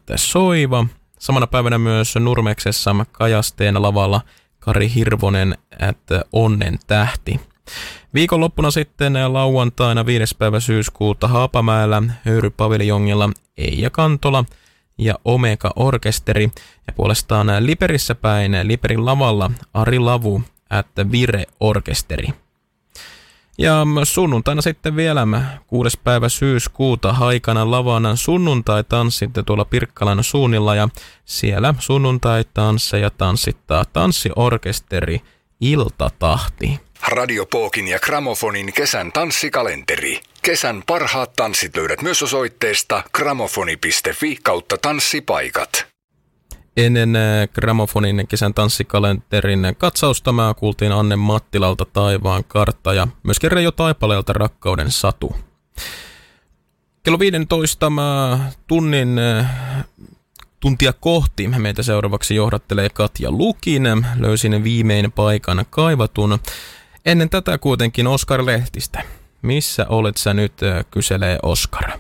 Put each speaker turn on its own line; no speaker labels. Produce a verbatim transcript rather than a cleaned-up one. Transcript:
Soiva. Samana päivänä myös Nurmeksessa Kajasteen lavalla Kari Hirvonen at Onnen tähti. Viikonloppuna sitten lauantaina viides päivä syyskuuta Haapamäellä höyrypaviljongilla Eija Kantola ja Omega Orkesteri. Ja puolestaan Liperissä päin Liperin lavalla Ari Lavu at Vire Orkesteri. Ja sunnuntaina sitten vielä kuudes päivä syyskuuta Haikana lavan sunnuntai-tanssit tuolla Pirkkalan suunnilla ja siellä sunnuntai-tansseja tanssittaa tanssiorkesteri Iltatahti.
Radio Pookin ja Gramofonin kesän tanssikalenteri. Kesän parhaat tanssit löydät myös osoitteesta gramofoni piste fi kautta tanssipaikat.
Ennen Gramofonin kesän tanssikalenterin katsausta mä kuultiin Anne Mattilalta Taivaan kartta ja myöskin Reijo Taipaleelta Rakkauden satu. Kello viisitoista mä tunnin tuntia kohti meitä seuraavaksi johdattelee Katja Lukin. Löysin viimein paikan kaivatun. Ennen tätä kuitenkin Oskar Lehtistä. Missä olet sä nyt, kyselee Oskar.